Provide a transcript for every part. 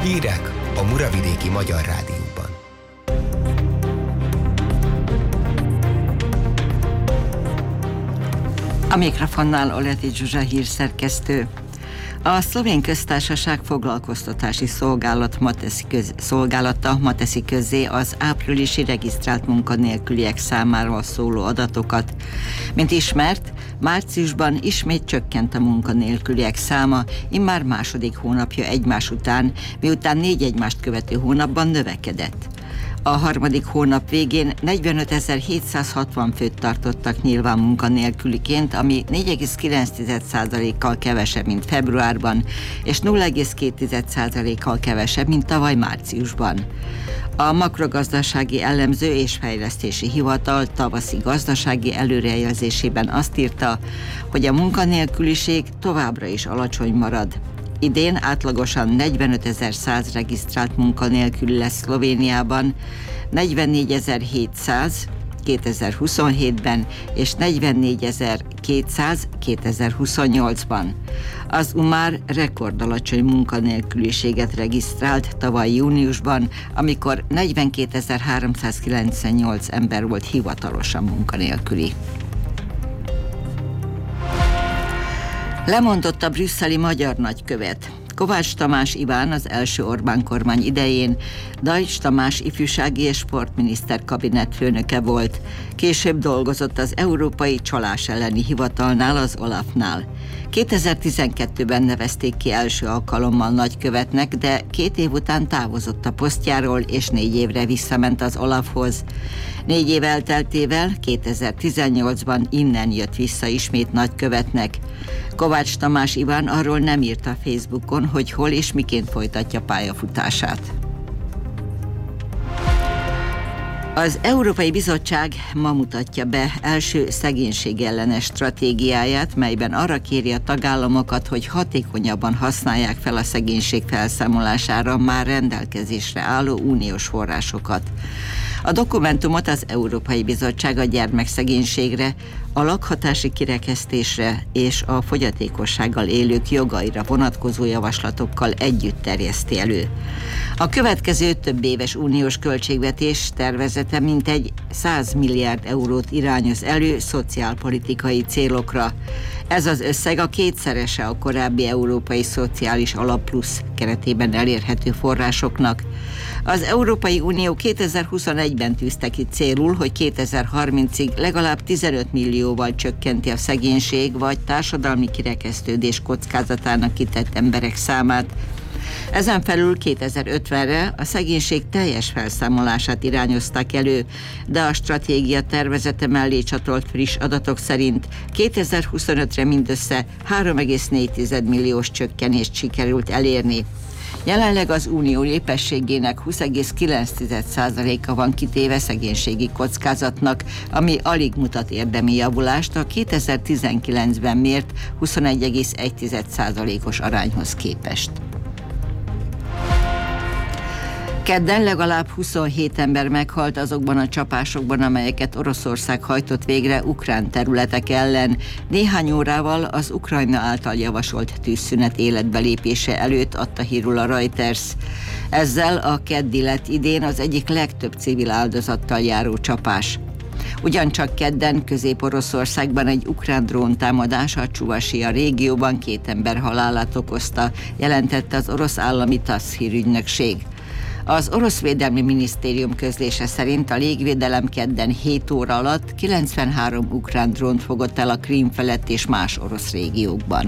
Hírek a Muravidéki Magyar Rádióban. A mikrofonnál Oleti Zsuzsa hírszerkesztő. A Szlovén Köztársaság Foglalkoztatási Szolgálata ma teszi közzé az áprilisi regisztrált munkanélküliek számáról szóló adatokat. Mint ismert, márciusban ismét csökkent a munkanélküliek száma, immár második hónapja egymás után, miután 4 egymást követő hónapban növekedett. A harmadik hónap végén 45.760 főt tartottak nyilván munkanélküliként, ami 4,9%-kal kevesebb, mint februárban, és 0,2%-kal kevesebb, mint tavaly márciusban. A Makrogazdasági Elemző és Fejlesztési Hivatal tavaszi gazdasági előrejelzésében azt írta, hogy a munkanélküliség továbbra is alacsony marad. Idén átlagosan 45.100 regisztrált munkanélküli lesz Szlovéniában, 44.700 2027-ben és 44.200 2028-ban. Az UMAR rekordalacsony munkanélküliséget regisztrált tavaly júniusban, amikor 42.398 ember volt hivatalosan munkanélküli. Lemondott a brüsszeli magyar nagykövet. Kovács Tamás Iván az első Orbán kormány idején Deutsch Tamás ifjúsági és sportminiszter kabinetfőnöke volt. Később dolgozott az Európai Csalás elleni Hivatalnál, az OLAF-nál. 2012-ben nevezték ki első alkalommal nagykövetnek, de 2 év után távozott a posztjáról, és 4 évre visszament az OLAF-hoz. 4 év elteltével 2018-ban innen jött vissza ismét nagykövetnek. Kovács Tamás Iván arról nem írt a Facebookon, hogy hol és miként folytatja pályafutását. Az Európai Bizottság ma mutatja be első szegénységellenes stratégiáját, melyben arra kéri a tagállamokat, hogy hatékonyabban használják fel a szegénység felszámolására már rendelkezésre álló uniós forrásokat. A dokumentumot az Európai Bizottság a gyermekszegénységre, a lakhatási kirekesztésre és a fogyatékossággal élők jogaira vonatkozó javaslatokkal együtt terjeszti elő. A következő több éves uniós költségvetés tervezete mintegy 100 milliárd eurót irányoz elő szociálpolitikai célokra. Ez az összeg a 2-szerese a korábbi Európai Szociális Alap Plusz keretében elérhető forrásoknak. Az Európai Unió 2021-ben tűzte ki célul, hogy 2030-ig legalább 15 millióval csökkenti a szegénység vagy társadalmi kirekesztődés kockázatának kitett emberek számát. Ezen felül 2050-re a szegénység teljes felszámolását irányozták elő, de a stratégia tervezete mellé csatolt friss adatok szerint 2025-re mindössze 3,4 milliós csökkenést sikerült elérni. Jelenleg az unió népességének 20,9%-a van kitéve szegénységi kockázatnak, ami alig mutat érdemi javulást a 2019-ben mért 21,1%-os arányhoz képest. Kedden legalább 27 ember meghalt azokban a csapásokban, amelyeket Oroszország hajtott végre ukrán területek ellen. Néhány órával az Ukrajna által javasolt tűzszünet életbelépése előtt adta hírul a Reuters. Ezzel a keddi lett idén az egyik legtöbb civil áldozattal járó csapás. Ugyancsak kedden Közép-Oroszországban egy ukrán dróntámadás a Csuvasija régióban 2 ember halálát okozta, jelentette az orosz állami TASZ hírügynökség. Az orosz védelmi minisztérium közlése szerint a légvédelem kedden 7 óra alatt 93 ukrán drónt fogott el a Krím felett és más orosz régiókban.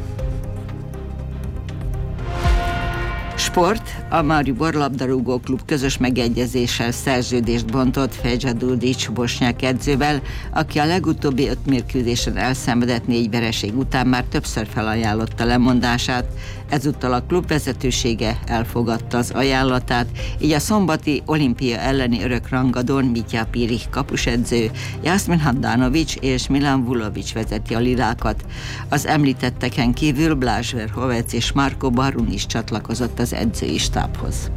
Sport. A Maribor labdarúgó klub közös megegyezéssel szerződést bontott Fejdzsa Dudic bosnyák edzővel, aki a legutóbbi 5 mérkőzésen elszenvedett 4 vereség után már többször felajánlotta lemondását. Ezúttal a klub vezetősége elfogadta az ajánlatát, így a szombati olimpia elleni örökrangadón Mitya Pirih kapusedző, Jasmin Handanovics és Milan Vulovics vezeti a lilákat. Az említetteken kívül Blázs Verhovec és Marko Barun is csatlakozott az edzői stábhoz.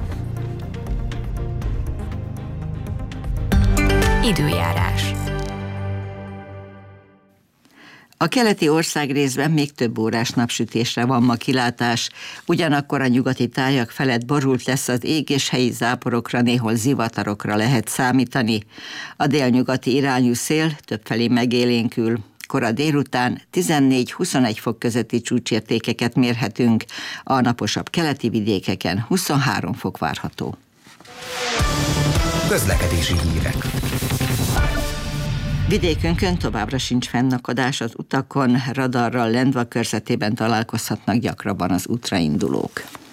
Időjárás. A keleti országrészben még több órás napsütésre van ma kilátás, ugyanakkor a nyugati tájak felett borult lesz az ég, és helyi záporokra, néhol zivatarokra lehet számítani. A délnyugati irányú szél többfelé megélénkül. Kora délután 14-21 fok közötti csúcsértékeket mérhetünk, a naposabb keleti vidékeken 23 fok várható. Közlekedési hírek. Vidékünkön továbbra sincs fennakadás az utakon, radarral Lendva körzetében találkozhatnak gyakrabban az útraindulók.